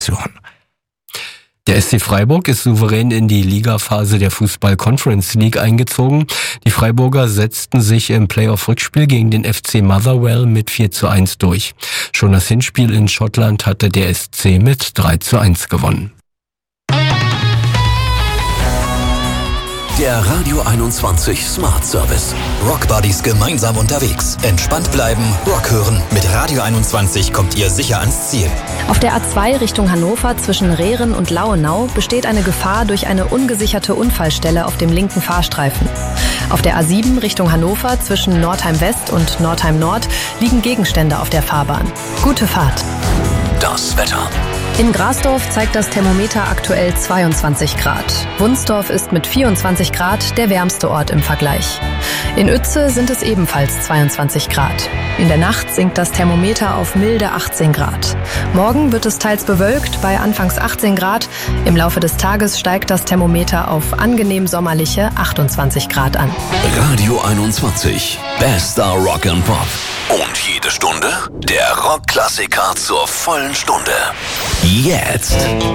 Der SC Freiburg ist souverän in die Ligaphase der Fußball-Conference League eingezogen. Die Freiburger setzten sich im Playoff-Rückspiel gegen den FC Motherwell mit 4:1 durch. Schon das Hinspiel in Schottland hatte der SC mit 3:1 gewonnen. Der Radio 21 Smart Service. Rock Buddies gemeinsam unterwegs. Entspannt bleiben, Rock hören. Mit Radio 21 kommt ihr sicher ans Ziel. Auf der A2 Richtung Hannover zwischen Rehren und Lauenau besteht eine Gefahr durch eine ungesicherte Unfallstelle auf dem linken Fahrstreifen. Auf der A7 Richtung Hannover zwischen Nordheim West und Nordheim Nord liegen Gegenstände auf der Fahrbahn. Gute Fahrt. Das Wetter. In Grasdorf zeigt das Thermometer aktuell 22 Grad. Wunsdorf ist mit 24 Grad der wärmste Ort im Vergleich. In Uetze sind es ebenfalls 22 Grad. In der Nacht sinkt das Thermometer auf milde 18 Grad. Morgen wird es teils bewölkt bei anfangs 18 Grad. Im Laufe des Tages steigt das Thermometer auf angenehm sommerliche 28 Grad an. Radio 21. Bester Rock and Pop. Und jede Stunde der Rockklassiker zur vollen Stunde. Jetzt.